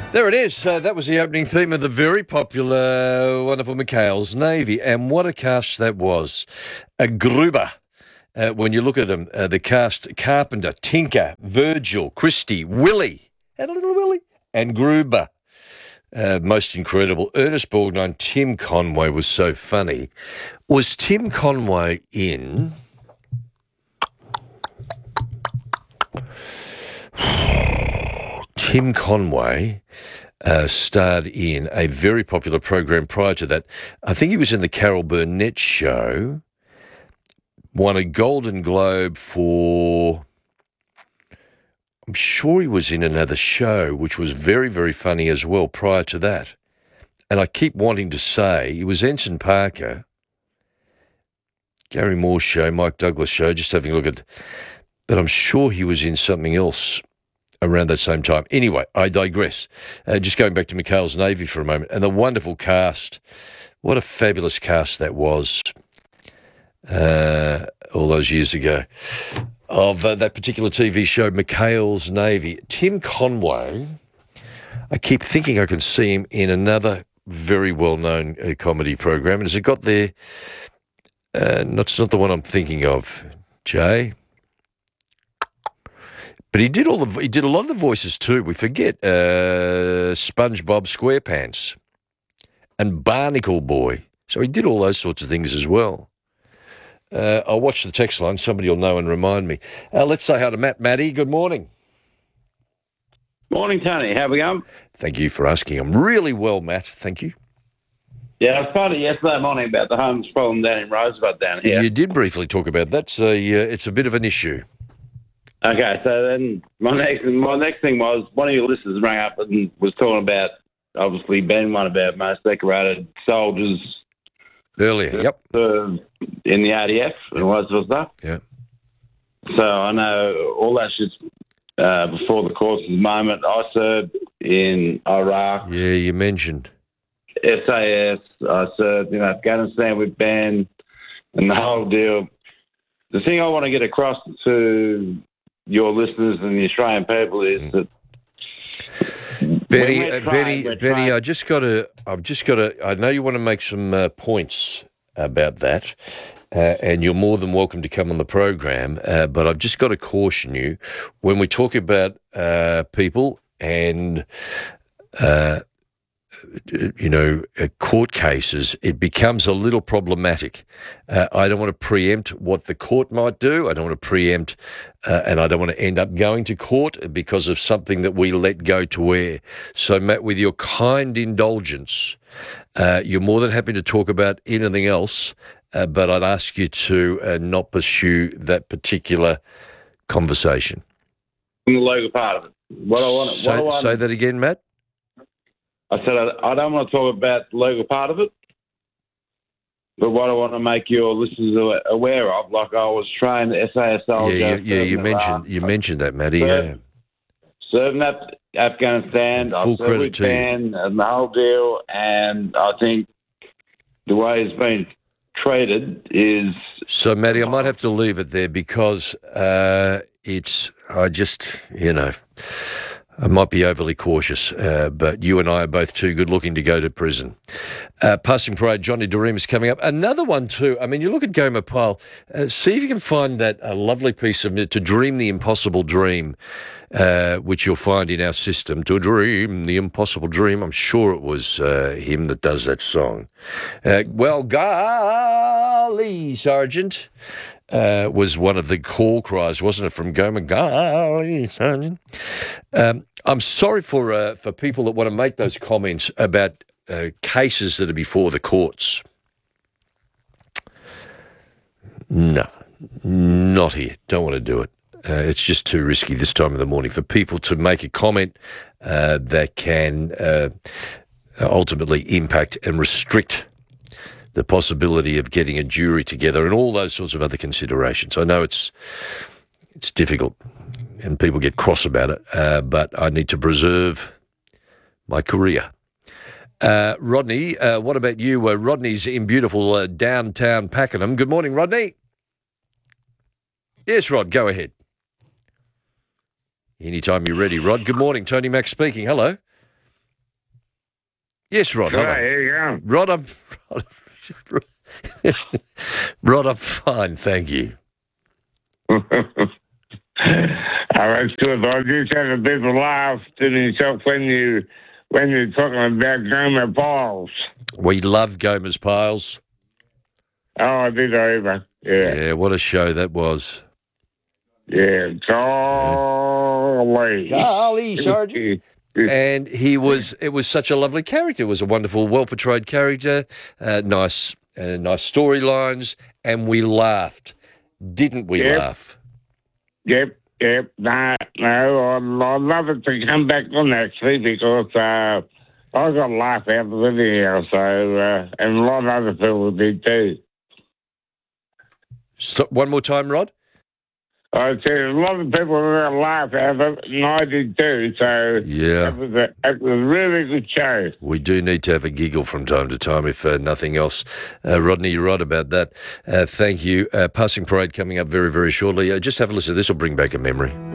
There it is. That was the opening theme of the very popular, wonderful McHale's Navy. And what a cast that was. A Gruber. When you look at them, the cast, Carpenter, Tinker, Virgil, Christie, Willie, had a little Willie, and Gruber. Most incredible. Ernest Borgnine, Tim Conway was so funny. Was Tim Conway in... Tim Conway starred in a very popular program prior to that. I think he was in the Carol Burnett show, won a Golden Globe for... I'm sure he was in another show, which was very, very funny as well prior to that. And I keep wanting to say, it was Ensign Parker, Gary Moore's show, Mike Douglas show, just having a look at... But I'm sure he was in something else around that same time. Anyway, I digress. Just going back to McHale's Navy for a moment, and the wonderful cast. What a fabulous cast that was all those years ago of that particular TV show, McHale's Navy. Tim Conway, I keep thinking I can see him in another very well-known comedy program. And has it got there? It's not the one I'm thinking of, Jay. But he did a lot of the voices too. We forget SpongeBob SquarePants and Barnacle Boy. So he did all those sorts of things as well. I'll watch the text line. Somebody will know and remind me. Let's say hi to Matt. Matty, good morning. Morning, Tony. How we going? Thank you for asking. I'm really well, Matt. Thank you. Yeah, I was told yesterday morning about the homeless problem down in Rosebud down here. You did briefly talk about that. It's a bit of an issue. Okay, so then my next thing was one of your listeners rang up and was talking about, obviously, Ben one about most decorated soldiers earlier. Yep. In the ADF and all that sort of stuff. Yeah. So I know all that shit's before the courts at the moment. I served in Iraq. Yeah, you mentioned. SAS. I served in Afghanistan with Ben and the whole deal. The thing I want to get across to your listeners and the Australian people is that Benny, I've just got to. I know you want to make some points about that, and you're more than welcome to come on the program. But I've just got to caution you when we talk about people and court cases, it becomes a little problematic. I don't want to preempt what the court might do. I don't want to preempt, and I don't want to end up going to court because of something that we let go to air. So, Matt, with your kind indulgence, you're more than happy to talk about anything else, but I'd ask you to not pursue that particular conversation. In the legal part of it. Say that again, Matt. I said I don't want to talk about the legal part of it, but what I want to make your listeners aware of, like I was trained SAS soldier. Yeah. You mentioned that, Matty. Serving Afghanistan, Full credit to you. And the whole deal, and I think the way it's been treated is. So, Matty, I might have to leave it there because I might be overly cautious, but you and I are both too good looking to go to prison. Passing Parade, Johnny Doreen is coming up. Another one too. I mean, you look at Gomer Pyle, see if you can find that lovely piece of To Dream the Impossible Dream, which you'll find in our system. To Dream the Impossible Dream. I'm sure it was him that does that song. Well, golly, Sergeant. Was one of the call cries, wasn't it, from Gomer? Golly, Sergeant. I'm sorry for people that want to make those comments about cases that are before the courts. No, not here. Don't want to do it. It's just too risky this time of the morning for people to make a comment that can ultimately impact and restrict the possibility of getting a jury together and all those sorts of other considerations. I know it's difficult and people get cross about it, but I need to preserve my career. Rodney, what about you? Rodney's in beautiful downtown Pakenham. Good morning, Rodney. Yes, Rod, go ahead. Anytime you're ready, Rod. Good morning, Tony Mack speaking. Hello. Yes, Rod. So, Hello. here you go. Rod, Rod, I'm fine, thank you. Oh, that's good. I just had a bit of a laugh to myself when you're talking about Gomer Piles. We love Gomer's Piles. Oh, I did over. Yeah. Yeah, what a show that was. Yeah. Golly. Golly, Sergeant. And it was such a lovely character. It was a wonderful, well-portrayed character, nice storylines, and we laughed. Didn't we laugh? Yep. No, I'd love it to come back on actually because I got a laugh out of the video, so, and a lot of other people did too. So, one more time, Rod? I said a lot of people were going to laugh at it, and I did too. So Yeah. it was a really good show. We do need to have a giggle from time to time, if nothing else. Rodney, you're right about that. Thank you. Passing Parade coming up very, very shortly. Just have a listen. This will bring back a memory.